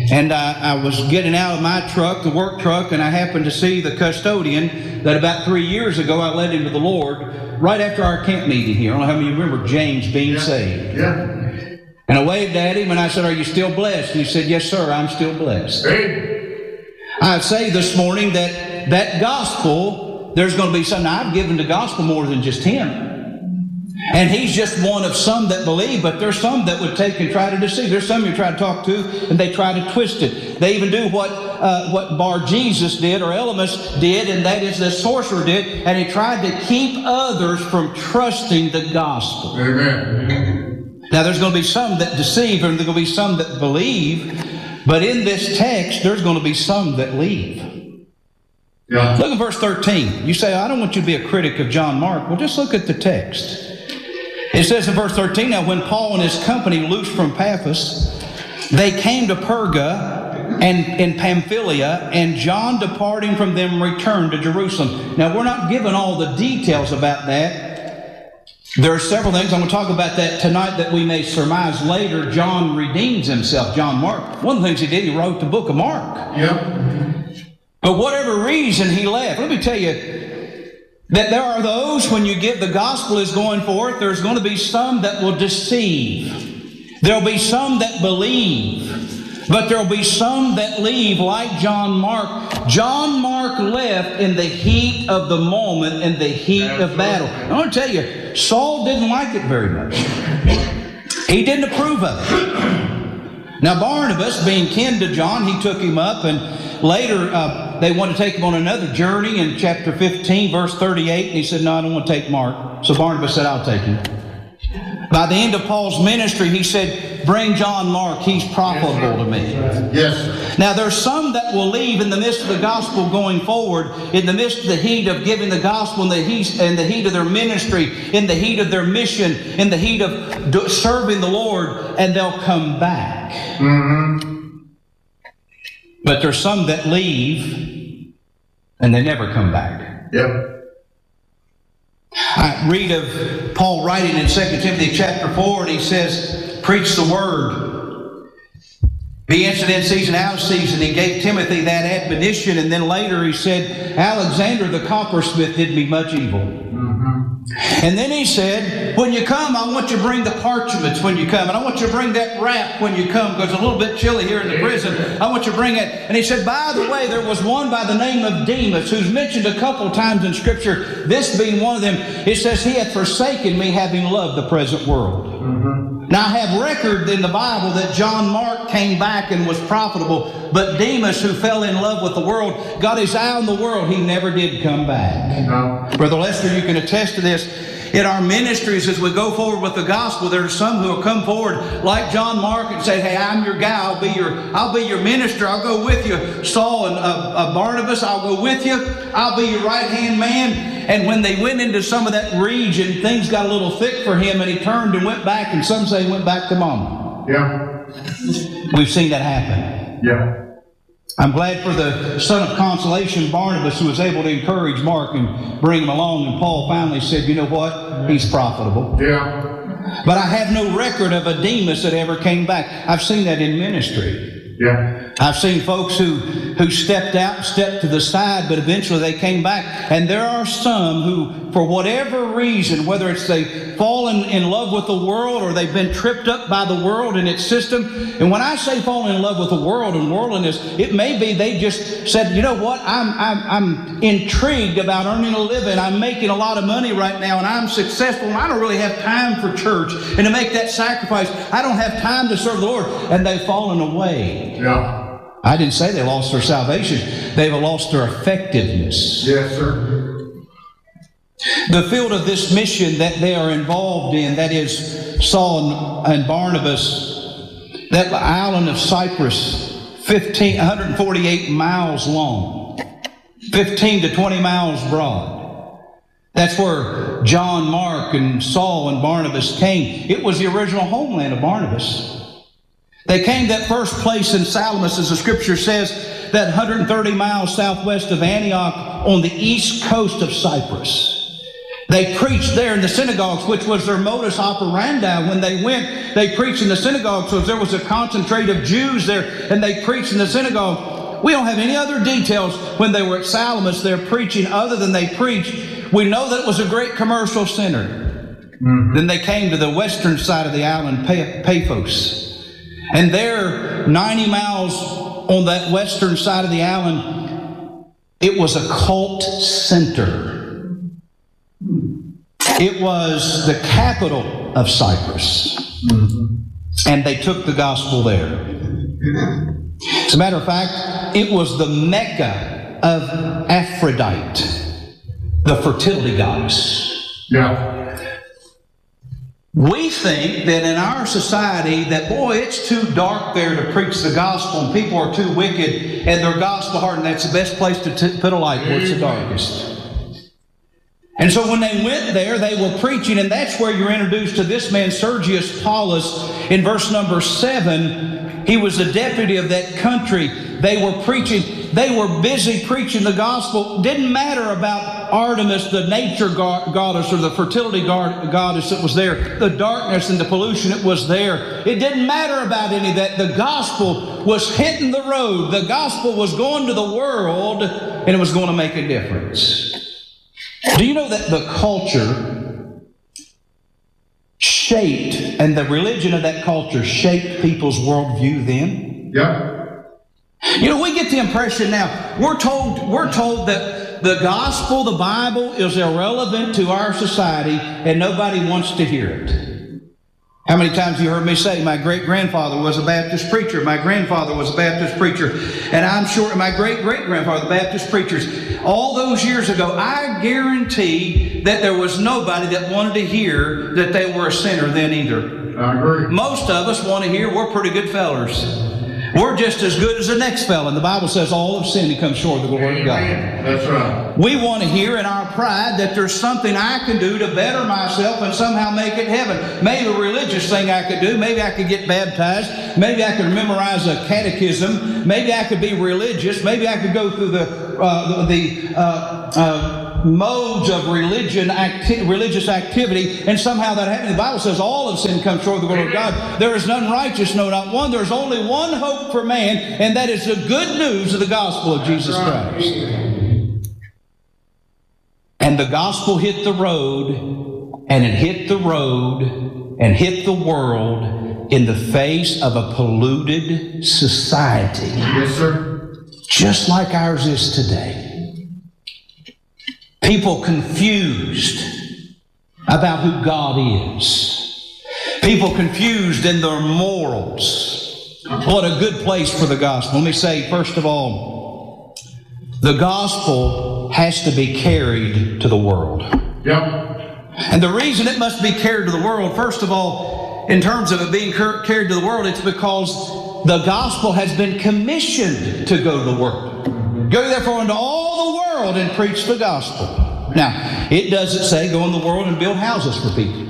And I was getting out of my truck, the work truck, and I happened to see the custodian that about 3 years ago I led him to the Lord right after our camp meeting here. I don't know how many of you remember James being saved. Yeah. And I waved at him and I said, "Are you still blessed?" And he said, "Yes, sir, I'm still blessed." Hey. I say this morning that gospel, there's going to be some. Now, I've given the gospel more than just him. And he's just one of some that believe, but there's some that would take and try to deceive. There's some you try to talk to, and they try to twist it. They even do what Bar-Jesus did, or Elymas did, and that is the sorcerer did, and he tried to keep others from trusting the gospel. Amen. Now, there's going to be some that deceive, and there's going to be some that believe, but in this text, there's going to be some that leave. Yeah. Look at verse 13. You say, "I don't want you to be a critic of John Mark." Well, just look at the text. It says in verse 13, "Now when Paul and his company loosed from Paphos, they came to Perga and in Pamphylia, and John departing from them returned to Jerusalem." Now we're not given all the details about that. There are several things. I'm going to talk about that tonight that we may surmise later. John redeems himself, John Mark. One of the things he did, he wrote the book of Mark. Yep. But whatever reason he left, let me tell you, that there are those, when you give the gospel is going forth, there's going to be some that will deceive. There'll be some that believe. But there'll be some that leave, like John Mark. John Mark left in the heat of the moment, in the heat of battle. I want to tell you, Saul didn't like it very much. He didn't approve of it. Now Barnabas, being kin to John, he took him up, and later they wanted to take him on another journey in chapter 15, verse 38, and he said, "No, I don't want to take Mark." So Barnabas said, "I'll take him." By the end of Paul's ministry, he said, "Bring John Mark, he's profitable to me." Yes. Now there's some that will leave in the midst of the gospel going forward, in the midst of the heat of giving the gospel, in the heat of their ministry, in the heat of their mission, in the heat of serving the Lord, and they'll come back. Mm-hmm. But there's some that leave and they never come back. Yep. I read of Paul writing in 2 Timothy chapter 4, and he says, "Preach the word. Be instant in season, out of season." He gave Timothy that admonition, and then later he said, "Alexander the coppersmith did me much evil." And then he said, "When you come, I want you to bring the parchments when you come. And I want you to bring that wrap when you come, because it's a little bit chilly here in the prison. I want you to bring it." And he said, "By the way, there was one by the name of Demas, who's mentioned a couple of times in Scripture, this being one of them. It says, he hath forsaken me, having loved the present world." Now I have record in the Bible that John Mark came back and was profitable, but Demas, who fell in love with the world, got his eye on the world. He never did come back. No. Brother Lester, you can attest to this. In our ministries, as we go forward with the gospel, there are some who will come forward like John Mark and say, "Hey, I'm your guy. I'll be your minister. I'll go with you." Saul and Barnabas, "I'll go with you. I'll be your right-hand man." And when they went into some of that region, things got a little thick for him, and he turned and went back, and some say he went back to mama. Yeah. We've seen that happen. Yeah. I'm glad for the son of consolation, Barnabas, who was able to encourage Mark and bring him along. And Paul finally said, "You know what? He's profitable." Yeah. But I have no record of a Demas that ever came back. I've seen that in ministry. Yeah. I've seen folks who stepped out, stepped to the side, but eventually they came back. And there are some who, for whatever reason, whether it's they've fallen in love with the world or they've been tripped up by the world and its system. And when I say falling in love with the world and worldliness, it may be they just said, "You know what? I'm intrigued about earning a living. I'm making a lot of money right now, and I'm successful, and I don't really have time for church and to make that sacrifice. I don't have time to serve the Lord." And they've fallen away. Yeah. I didn't say they lost their salvation. They've lost their effectiveness. Yes, sir. The field of this mission that they are involved in, that is Saul and Barnabas, that island of Cyprus, 148 miles long, 15 to 20 miles broad. That's where John Mark and Saul and Barnabas came. It was the original homeland of Barnabas. They came that first place in Salamis, as the Scripture says, that 130 miles southwest of Antioch on the east coast of Cyprus. They preached there in the synagogues, which was their modus operandi. When they went, they preached in the synagogues, so there was a concentrate of Jews there, and they preached in the synagogue. We don't have any other details when they were at Salamis there preaching other than they preached. We know that it was a great commercial center. Then they came to the western side of the island, Paphos. And there, 90 miles on that western side of the island, it was a cult center. It was the capital of Cyprus. And they took the gospel there. As a matter of fact, it was the Mecca of Aphrodite, the fertility goddess. Yeah. We think that in our society that, boy, it's too dark there to preach the gospel, and people are too wicked, and they're gospel hardened. That's the best place to put a light where it's the darkest. And so when they went there, they were preaching, and that's where you're introduced to this man, Sergius Paulus, in verse number 7. He was the deputy of that country. They were preaching. They were busy preaching the gospel. Didn't matter about Artemis, the nature goddess, or the fertility goddess that was there. The darkness and the pollution, it was there. It didn't matter about any of that. The gospel was hitting the road. The gospel was going to the world, and it was going to make a difference. Do you know that the culture shaped, and the religion of that culture shaped people's worldview then? Yeah. You know, we get the impression now, we're told that the gospel, the Bible, is irrelevant to our society, and nobody wants to hear it. How many times have you heard me say, my great-grandfather was a Baptist preacher, my grandfather was a Baptist preacher, and I'm sure my great-great-grandfather, the Baptist preachers, all those years ago, I guarantee that there was nobody that wanted to hear that they were a sinner then either. I agree. Most of us want to hear we're pretty good fellers. We're just as good as the next fella. And the Bible says all of sin comes short of the glory of God. That's right. We want to hear in our pride that there's something I can do to better myself and somehow make it heaven. Maybe a religious thing I could do. Maybe I could get baptized. Maybe I could memorize a catechism. Maybe I could be religious. Maybe I could go through the modes of religious activity, and somehow that happens. The Bible says all of sin comes short of the glory of God. There is none righteous, no, not one. There's only one hope for man, and that is the good news of the gospel of Jesus Christ. And the gospel hit the road, and it hit the road, and hit the world in the face of a polluted society. Yes, sir. Just like ours is today. People confused about who God is. People confused in their morals. What a good place for the gospel. Let me say, first of all, the gospel has to be carried to the world. Yep. And the reason it must be carried to the world, first of all, in terms of it being carried to the world, it's because the gospel has been commissioned to go to the world. Go therefore into all the world and preach the gospel. Now, it doesn't say go in the world and build houses for people.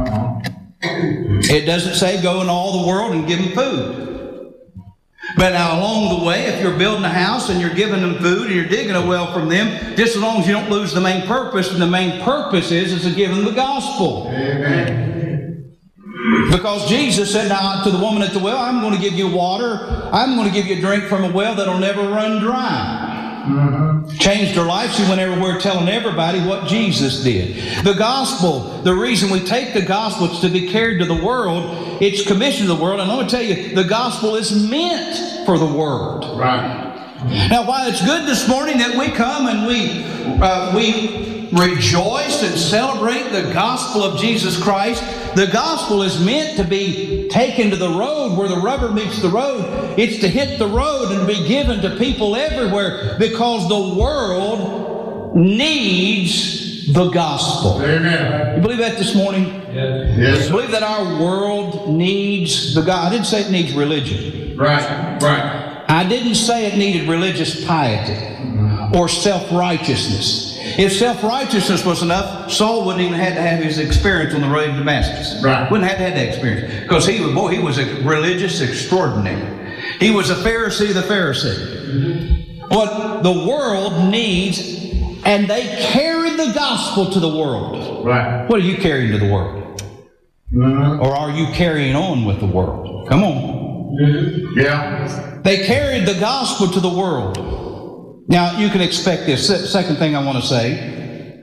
It doesn't say go in all the world and give them food. But now along the way, if you're building a house and you're giving them food and you're digging a well from them, just as long as you don't lose the main purpose, and the main purpose is to give them the gospel. Amen. Because Jesus said now to the woman at the well, I'm going to give you water. I'm going to give you a drink from a well that'll never run dry. Changed her life. She went everywhere telling everybody what Jesus did. The gospel, the reason we take the gospel is to be carried to the world. It's commissioned to the world. And I want to tell you, the gospel is meant for the world. Right. Now, while it's good this morning that we come and we rejoice and celebrate the gospel of Jesus Christ, the gospel is meant to be taken to the road where the rubber meets the road. It's to hit the road and be given to people everywhere, because the world needs the gospel. Amen. You believe that this morning? Yes. You believe that our world needs the gospel? I didn't say it needs religion. Right. Right. I didn't say it needed religious piety or self-righteousness. If self-righteousness was enough, Saul wouldn't even have to have his experience on the road to Damascus. Right. Wouldn't have to have that experience. Because he was a religious extraordinary. He was a Pharisee of the Pharisee. What the world needs And they carried the gospel to the world. Right. What are you carrying to the world? Or are you carrying on with the world? Come on. Yeah. They carried the gospel to the world. Now, you can expect this. Second thing I want to say.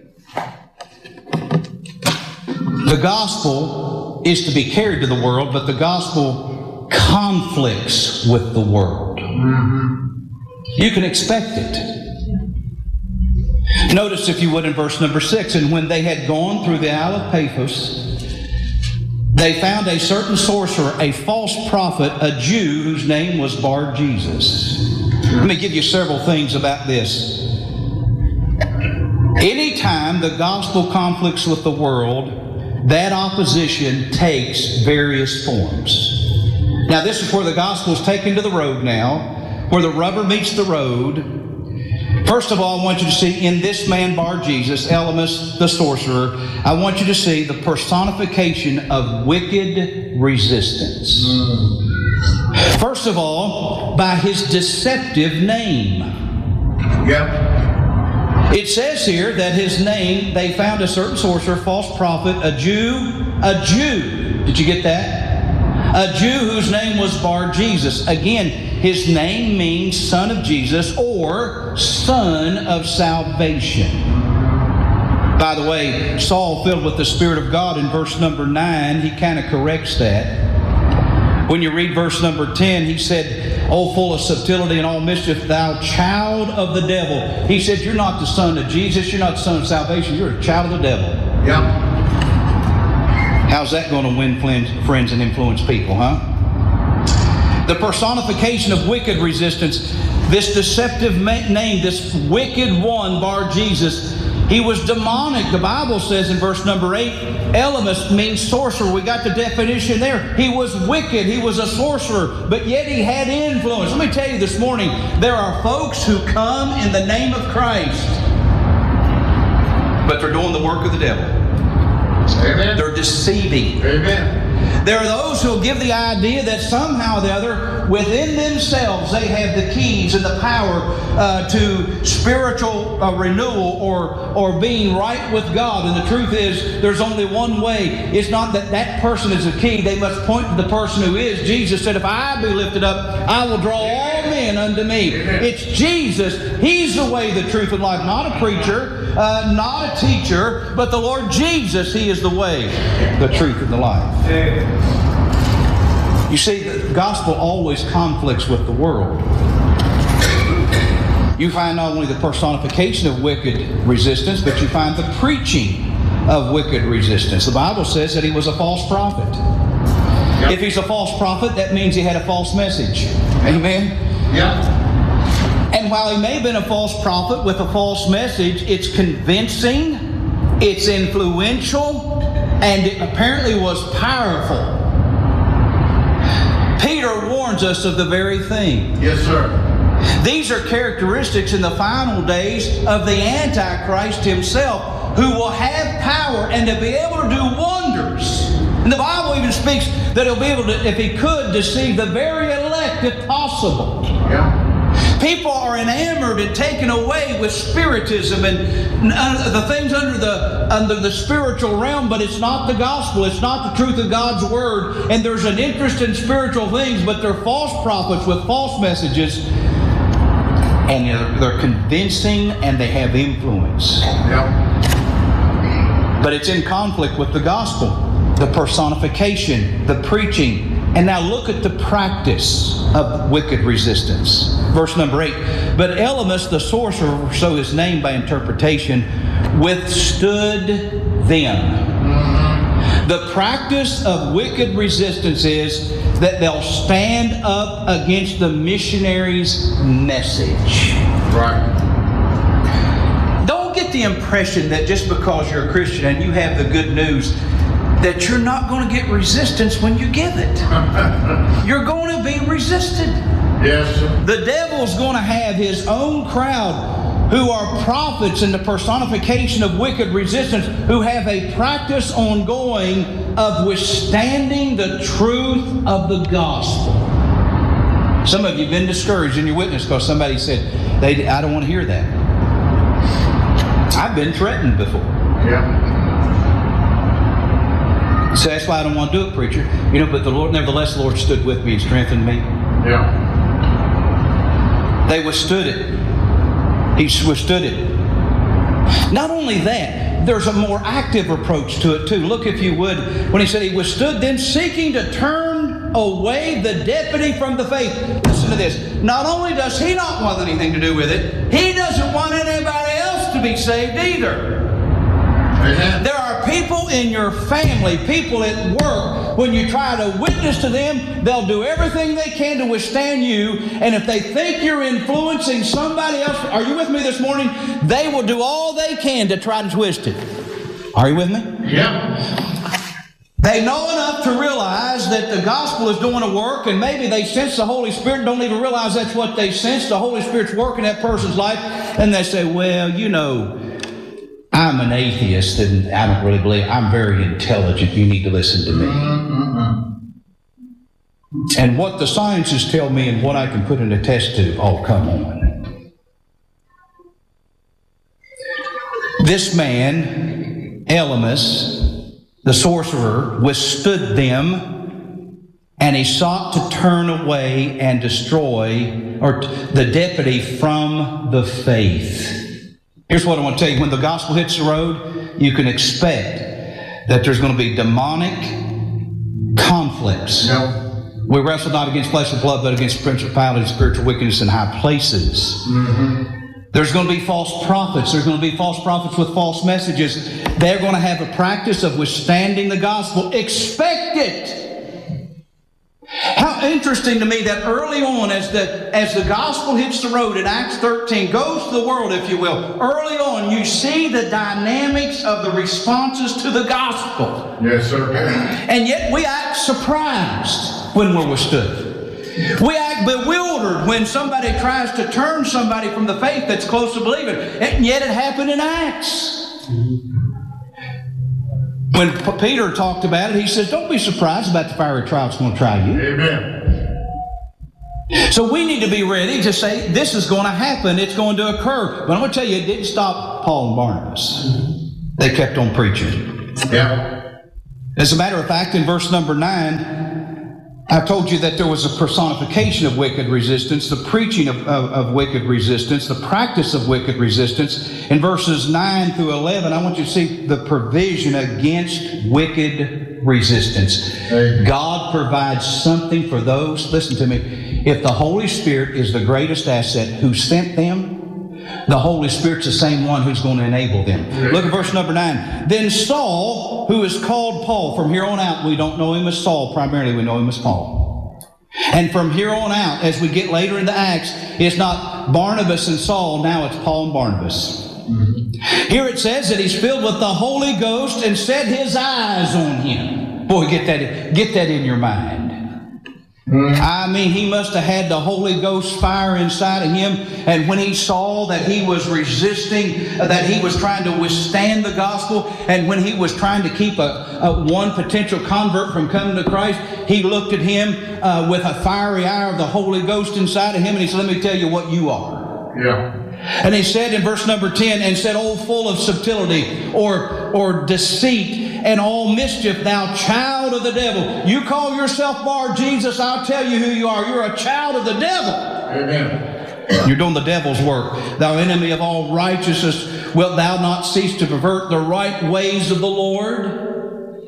The gospel is to be carried to the world, but the gospel conflicts with the world. You can expect it. Notice, if you would, in verse number 6, and when they had gone through the Isle of Paphos, they found a certain sorcerer, a false prophet, a Jew, whose name was Bar-Jesus. Let me give you several things about this. Anytime the gospel conflicts with the world, that opposition takes various forms. Now, this is where the gospel is taken to the road now, where the rubber meets the road. First of all, I want you to see in this man Bar-Jesus, Elymas the sorcerer, I want you to see the personification of wicked resistance. First of all, by his deceptive name. Yep. It says here that his name, they found a certain sorcerer, false prophet, a Jew. Did you get that? A Jew whose name was Bar-Jesus. Again, his name means son of Jesus or son of salvation. By the way, Saul, filled with the Spirit of God, in verse number 9, he kind of corrects that. When you read verse number 10, he said, "O full of subtlety and all mischief, thou child of the devil." He said, you're not the son of Jesus, you're not the son of salvation, you're a child of the devil. Yep. How's that going to win friends and influence people, huh? The personification of wicked resistance, this deceptive name, this wicked one, Bar-Jesus, he was demonic. The Bible says in verse number 8, Elymas means sorcerer. We got the definition there. He was wicked. He was a sorcerer, but yet he had influence. Let me tell you this morning, there are folks who come in the name of Christ, but they're doing the work of the devil. Amen. They're deceiving. Amen. There are those who will give the idea that somehow or the other, within themselves, they have the keys and the power to spiritual renewal or being right with God. And the truth is, there's only one way. It's not that that person is the key. They must point to the person who is. Jesus said, if I be lifted up, I will draw all men unto me. It's Jesus. He's the way, the truth, and life. Not a preacher, not a teacher, but the Lord Jesus. He is the way, the truth, and the life. You see, the gospel always conflicts with the world. You find not only the personification of wicked resistance, but you find the preaching of wicked resistance. The Bible says that he was a false prophet. If he's a false prophet, that means he had a false message. Amen? Yeah. And while he may have been a false prophet with a false message, it's convincing, it's influential, and it apparently was powerful. Peter warns us of the very thing. Yes, sir. These are characteristics in the final days of the Antichrist himself, who will have power and to be able to do wonders. And the Bible even speaks that he'll be able to, if he could, deceive the very elect if possible. Yeah. People are enamored and taken away with spiritism and the things under the spiritual realm, but it's not the gospel. It's not the truth of God's Word. And there's an interest in spiritual things, but they're false prophets with false messages. And they're convincing and they have influence. Yeah. But it's in conflict with the gospel, the personification, the preaching. And now look at the practice of wicked resistance. Verse number 8. But Elymas the sorcerer, so his name by interpretation, withstood them. The practice of wicked resistance is that they'll stand up against the missionary's message. Right. Don't get the impression that just because you're a Christian and you have the good news, that you're not going to get resistance when you give it. You're going to be resisted. Yes, sir. The devil's going to have his own crowd who are prophets in the personification of wicked resistance, who have a practice ongoing of withstanding the truth of the gospel. Some of you have been discouraged in your witness because somebody said, I don't want to hear that. I've been threatened before. Yeah. So that's why I don't want to do it, preacher. But nevertheless, the Lord stood with me and strengthened me. Yeah. They withstood it. He withstood it. Not only that, there's a more active approach to it too. Look, if you would, when he said he withstood them, seeking to turn away the deputy from the faith. Listen to this. Not only does he not want anything to do with it, he doesn't want anybody else to be saved either. Amen. There are people in your family, people at work, when you try to witness to them, they'll do everything they can to withstand you. And if they think you're influencing somebody else, are you with me this morning? They will do all they can to try to twist it. Are you with me? Yeah. They know enough to realize that the gospel is doing a work, and maybe they sense the Holy Spirit, don't even realize that's what they sense. The Holy Spirit's working in that person's life, and they say, well, I'm an atheist and I don't really believe. I'm very intelligent. You need to listen to me. And what the sciences tell me and what I can put in a test tube, oh, come on. This man, Elymas, the sorcerer, withstood them, and he sought to turn away and destroy the deputy from the faith. Here's what I want to tell you. When the gospel hits the road, you can expect that there's going to be demonic conflicts. Yeah. We wrestle not against flesh and blood, but against principalities, spiritual wickedness in high places. There's going to be false prophets. There's going to be false prophets with false messages. They're going to have a practice of withstanding the gospel. Expect it. How interesting to me that early on, as the gospel hits the road in Acts 13, goes to the world, if you will, early on you see the dynamics of the responses to the gospel. Yes, sir. And yet we act surprised when we're withstood. We act bewildered when somebody tries to turn somebody from the faith that's close to believing. And yet it happened in Acts. When Peter talked about it, he says, don't be surprised about the fiery trial that's going to try you. Amen. So we need to be ready to say, this is going to happen. It's going to occur. But I'm going to tell you, it didn't stop Paul and Barnabas. They kept on preaching. Yeah. As a matter of fact, in verse number 9, I told you that there was a personification of wicked resistance, the preaching of wicked resistance, the practice of wicked resistance. In verses 9 through 11, I want you to see the provision against wicked resistance. Amen. God provides something for those. Listen to me. If the Holy Spirit is the greatest asset, who sent them, the Holy Spirit's the same one who's going to enable them. Look at verse number 9. Then Saul, who is called Paul, from here on out, we don't know him as Saul. Primarily, we know him as Paul. And from here on out, as we get later into Acts, it's not Barnabas and Saul. Now it's Paul and Barnabas. Here it says that he's filled with the Holy Ghost and set his eyes on him. Boy, get that in your mind. I mean, he must have had the Holy Ghost fire inside of him. And when he saw that he was resisting, that he was trying to withstand the gospel, and when he was trying to keep one potential convert from coming to Christ, he looked at him with a fiery eye of the Holy Ghost inside of him, and he said, let me tell you what you are. Yeah. And he said in verse number 10, and said, "O full of subtlety," or deceit, "and all mischief, thou child of the devil." You call yourself Bar Jesus, I'll tell you who you are. You're a child of the devil. Amen. You're doing the devil's work. Thou enemy of all righteousness, wilt thou not cease to pervert the right ways of the Lord?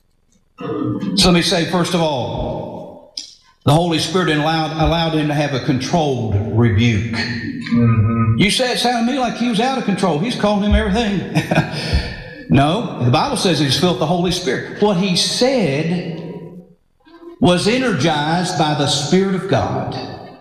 So let me say, first of all, the Holy Spirit allowed him to have a controlled rebuke. You say it sounded to me like he was out of control. He's calling him everything. No, the Bible says he's filled with the Holy Spirit. What he said was energized by the Spirit of God.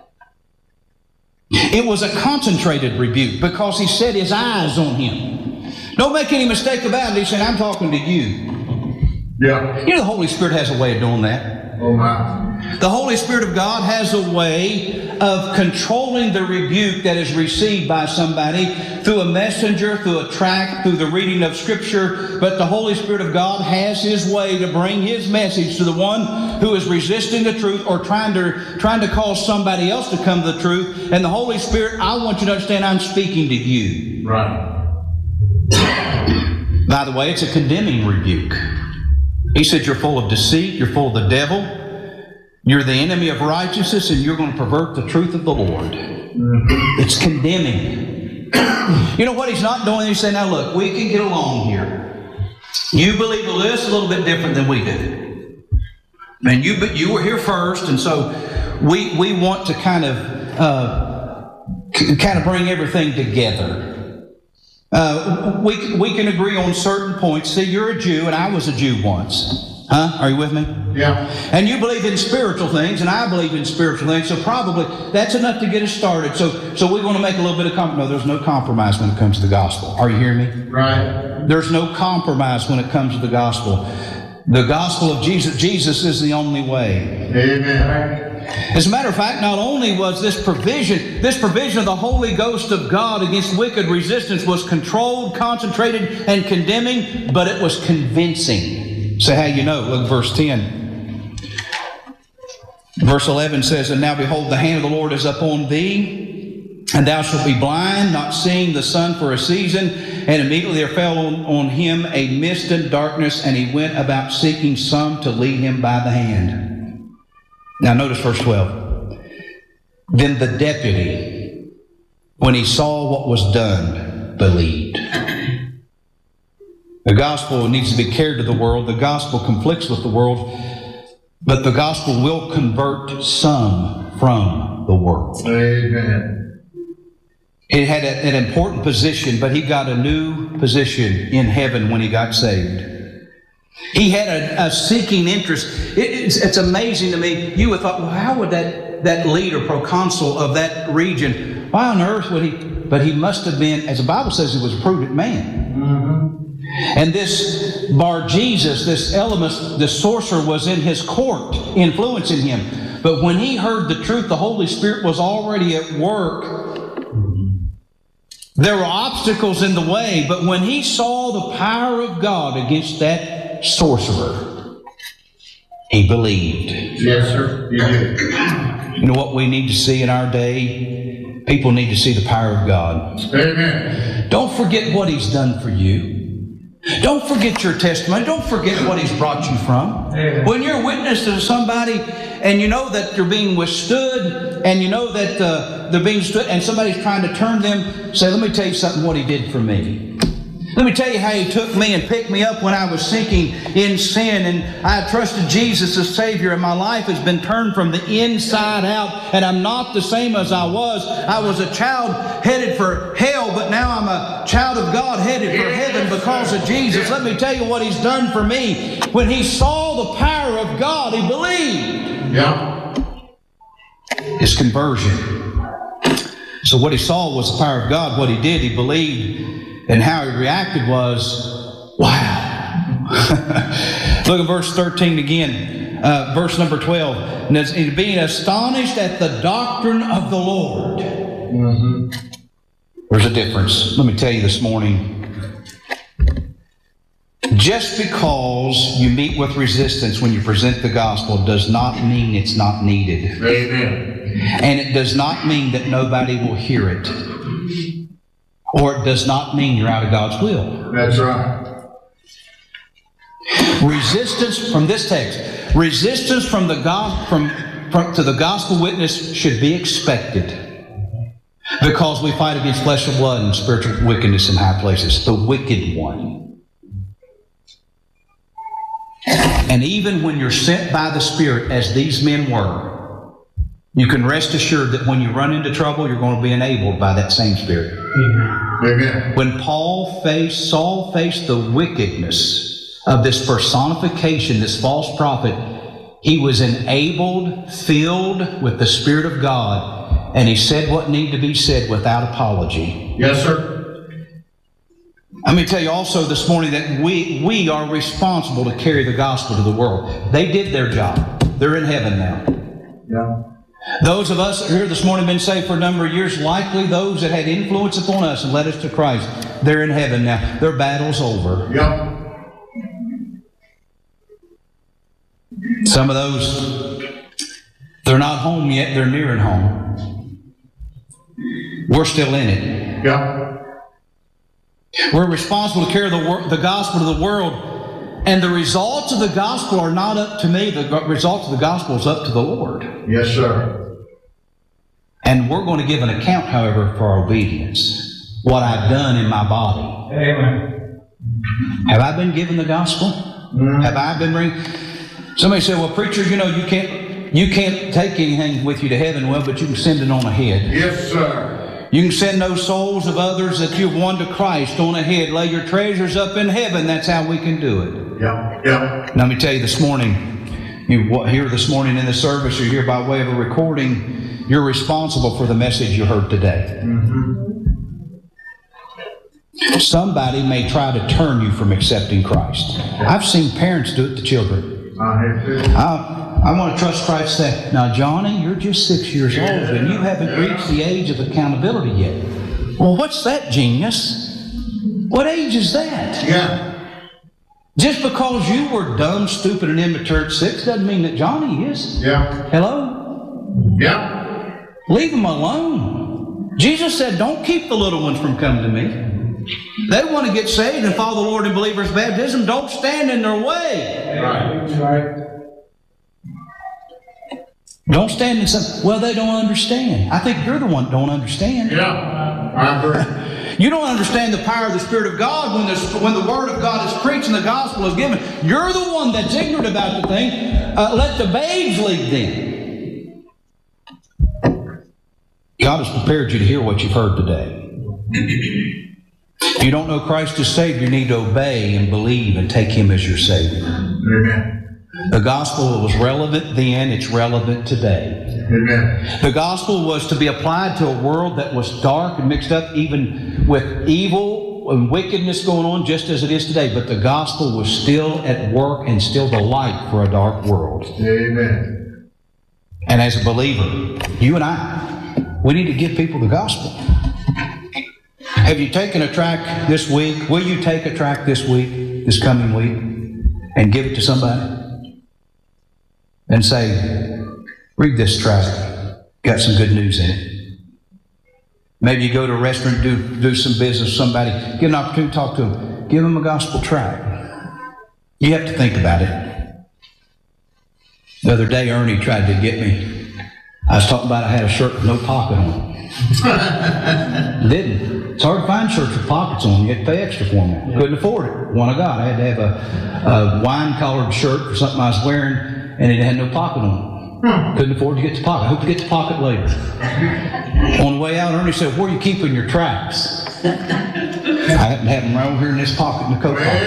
It was a concentrated rebuke because he set his eyes on him. Don't make any mistake about it. He said, I'm talking to you. Yeah. You know, the Holy Spirit has a way of doing that. Oh, my. The Holy Spirit of God has a way of controlling the rebuke that is received by somebody through a messenger, through a tract, through the reading of Scripture. But the Holy Spirit of God has His way to bring His message to the one who is resisting the truth or trying to cause somebody else to come to the truth. And the Holy Spirit, I want you to understand, I'm speaking to you. Right. By the way, it's a condemning rebuke. He said, you're full of deceit, you're full of the devil, you're the enemy of righteousness, and you're going to pervert the truth of the Lord. It's condemning. You know what he's not doing? He's saying, now look, we can get along here. You believe this a little bit different than we do. And you were here first, and so we want to kind of bring everything together. We can agree on certain points. See, you're a Jew, and I was a Jew once. Huh? Are you with me? Yeah. And you believe in spiritual things, and I believe in spiritual things, so probably that's enough to get us started. So we want to make a little bit of compromise. No, there's no compromise when it comes to the gospel. Are you hearing me? Right. There's no compromise when it comes to the gospel. The gospel of Jesus. Jesus is the only way. Amen. As a matter of fact, not only was this provision of the Holy Ghost of God against wicked resistance was controlled, concentrated, and condemning, but it was convincing. So how you know? Look at verse 10. Verse 11 says, and now behold, the hand of the Lord is upon thee, and thou shalt be blind, not seeing the sun for a season. And immediately there fell on him a mist and darkness, and he went about seeking some to lead him by the hand. Now notice verse 12. Then the deputy, when he saw what was done, believed. The gospel needs to be carried to the world. The gospel conflicts with the world, but the gospel will convert some from the world. Amen. It had an important position, but he got a new position in heaven when he got saved. He had a seeking interest. It's amazing to me. You would have thought, well, how would that leader, proconsul of that region, why on earth would he? But he must have been, as the Bible says, he was a prudent man. Mm-hmm. And this Bar-Jesus, this Elymas, the sorcerer, was in his court, influencing him. But when he heard the truth, the Holy Spirit was already at work. There were obstacles in the way, but when he saw the power of God against that sorcerer, he believed. Yes, sir. You did. You know what we need to see in our day? People need to see the power of God. Amen. Don't forget what he's done for you. Don't forget your testimony. Don't forget what he's brought you from. Amen. When you're witness to somebody and you know that you're being withstood and you know that they're being stood and somebody's trying to turn them, say, let me tell you something what he did for me. Let me tell you how he took me and picked me up when I was sinking in sin and I trusted Jesus as Savior and my life has been turned from the inside out and I'm not the same as I was. I was a child headed for hell, but now I'm a child of God headed for heaven because of Jesus. Let me tell you what he's done for me. When he saw the power of God, he believed. Yeah. His conversion. So what he saw was the power of God. What he did, he believed. And how he reacted was, wow. Look at verse 13 again. Verse number 12. And being astonished at the doctrine of the Lord. Mm-hmm. There's a difference. Let me tell you this morning. Just because you meet with resistance when you present the gospel does not mean it's not needed. Amen. And it does not mean that nobody will hear it. Or it does not mean you're out of God's will. That's right. Resistance from this text, resistance from the to the gospel witness should be expected, because we fight against flesh and blood and spiritual wickedness in high places. The wicked one. And even when you're sent by the Spirit, as these men were, you can rest assured that when you run into trouble, you're going to be enabled by that same Spirit. Amen. When Saul faced the wickedness of this personification, this false prophet, he was enabled, filled with the Spirit of God, and he said what needed to be said without apology. Yes, sir. Let me tell you also this morning that we are responsible to carry the gospel to the world. They did their job. They're in heaven now. Yeah. Those of us here this morning have been saved for a number of years, likely those that had influence upon us and led us to Christ, they're in heaven now. Their battle's over. Yeah. Some of those, they're not home yet, they're nearing home. We're still in it. Yeah. We're responsible to carry the gospel to the world. And the results of the gospel are not up to me. The results of the gospel is up to the Lord. Yes, sir. And we're going to give an account, however, for our obedience. What I've done in my body. Amen. Have I been given the gospel? Have I been bringing? Somebody said, well, preacher, you know, you can't take anything with you to heaven. Well, but you can send it on ahead. Yes, sir. You can send those souls of others that you've won to Christ on ahead. Lay your treasures up in heaven. That's how we can do it. Yeah. Now, let me tell you this morning, you here this morning in the service, you're here by way of a recording, you're responsible for the message you heard today. Somebody may try to turn you from accepting Christ. I've seen parents do it to children. I want to trust Christ. Say, now, Johnny, you're just 6 years old and you haven't reached the age of accountability yet. Well, what's that, genius? What age is that? Yeah. Just because you were dumb, stupid, and immature at 6 doesn't mean that Johnny is. Yeah. Hello? Yeah. Leave them alone. Jesus said, don't keep the little ones from coming to me. They want to get saved and follow the Lord in believers' baptism. Don't stand in their way. Right. Don't stand and say, well, they don't understand. I think you're the one that don't understand. Yeah. I agree. You don't understand the power of the Spirit of God when the Word of God is preached and the gospel is given. You're the one that's ignorant about the thing. Let the babes lead them. God has prepared you to hear what you've heard today. If you don't know Christ as Savior, you need to obey and believe and take Him as your Savior. Amen. The gospel was relevant then, it's relevant today. Amen. The gospel was to be applied to a world that was dark and mixed up even with evil and wickedness going on just as it is today. But the gospel was still at work and still the light for a dark world. Amen. And as a believer, you and I, we need to give people the gospel. Have you taken a tract this week? Will you take a tract this week, this coming week, and give it to somebody? And say, read this tract. Got some good news in it. Maybe you go to a restaurant, do some business with somebody, get an opportunity to talk to them. Give them a gospel tract. You have to think about it. The other day, Ernie tried to get me. I was talking about I had a shirt with no pocket on it. Didn't. It's hard to find shirts with pockets on. You had to pay extra for them. Couldn't afford it. One I got. I had to have a wine-collared shirt for something I was wearing, and it had no pocket on it. Couldn't afford to get the pocket. I hope to get the pocket later. On the way out, Ernie said, where are you keeping your tracts? I happen to have them right over here in this pocket in the coat pocket.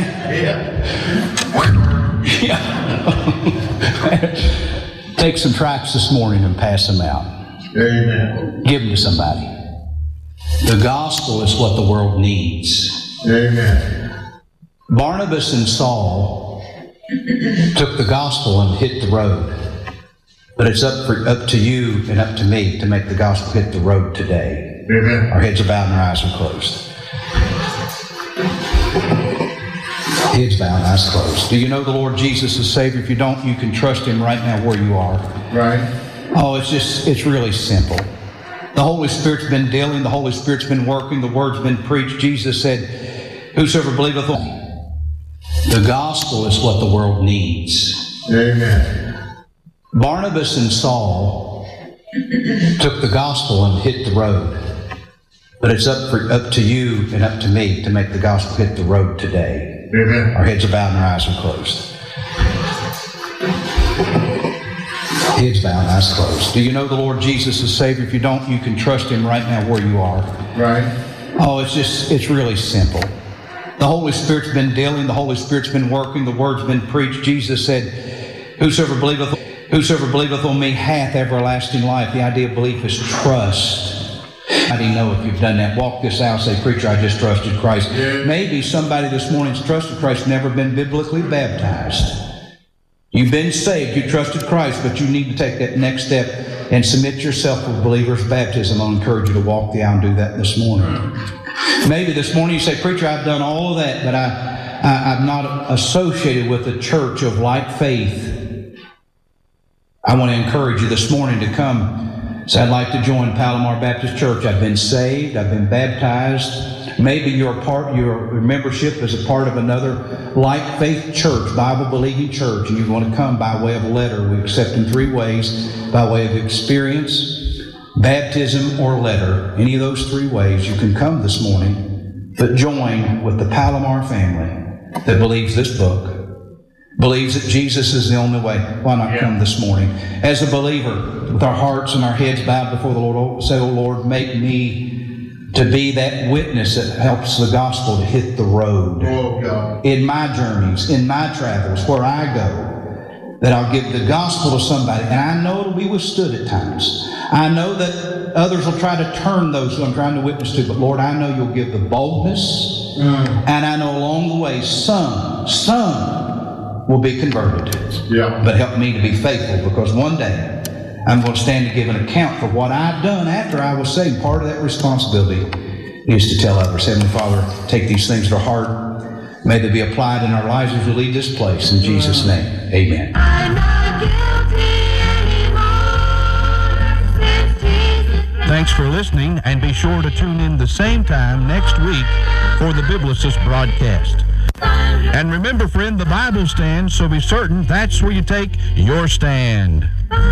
Yeah. Take some tracts this morning and pass them out. Amen. Give them to somebody. The gospel is what the world needs. Amen. Barnabas and Saul took the gospel and hit the road. But it's up to you and up to me to make the gospel hit the road today. Amen. Our heads are bowed and our eyes are closed. Heads bowed, eyes closed. Do you know the Lord Jesus as Savior? If you don't, you can trust Him right now where you are. Right. Oh, it's really simple. The Holy Spirit's been dealing. The Holy Spirit's been working. The Word's been preached. Jesus said, whosoever believeth on me. The gospel is what the world needs. Amen. Barnabas and Saul took the gospel and hit the road. But it's up to you and up to me to make the gospel hit the road today. Amen. Our heads are bowed and our eyes are closed. Heads bowed, eyes closed. Do you know the Lord Jesus as Savior? If you don't, you can trust Him right now where you are. Right. Oh, it's really simple. The Holy Spirit's been dealing. The Holy Spirit's been working. The Word's been preached. Jesus said, whosoever believeth on me hath everlasting life. The idea of belief is trust. How do you know if you've done that? Walk this out, say, preacher, I just trusted Christ. Yeah. Maybe somebody this morning's trusted Christ, never been biblically baptized. You've been saved, you trusted Christ, but you need to take that next step and submit yourself for believer's baptism. I'll encourage you to walk the aisle and do that this morning. Maybe this morning you say, preacher, I've done all of that, but I'm not associated with a church of like faith. I want to encourage you this morning to come So I'd like to join Palomar Baptist Church. I've been saved. I've been baptized. Maybe your membership is a part of another like faith church, Bible-believing church, and you want to come by way of a letter. We accept in 3 ways: by way of experience, baptism, or letter. Any of those 3 ways you can come this morning, but join with the Palomar family that believes this book, believes that Jesus is the only way. Why not come this morning? As a believer, with our hearts and our heads bowed before the Lord, say, "Oh Lord, make me to be that witness that helps the gospel to hit the road. Oh, God. In my journeys, in my travels, where I go, that I'll give the gospel to somebody." And I know it'll be withstood at times. I know that others will try to turn those who I'm trying to witness to. But Lord, I know you'll give the boldness. And I know along the way some will be converted. Yeah. But help me to be faithful, because one day I'm going to stand to give an account for what I've done after I was saved. Part of that responsibility is to tell others. Heavenly Father, take these things to heart. May they be applied in our lives as we leave this place. In Jesus' name, amen. I'm not guilty anymore, since Jesus. Thanks for listening, and be sure to tune in the same time next week for the Biblicist broadcast. And remember, friend, the Bible stands, so be certain that's where you take your stand.